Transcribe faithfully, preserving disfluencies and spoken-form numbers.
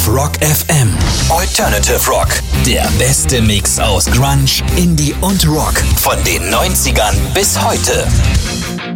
Rock F M. Alternative Rock. Der beste Mix aus Grunge, Indie und Rock. Von den neunzigern bis heute.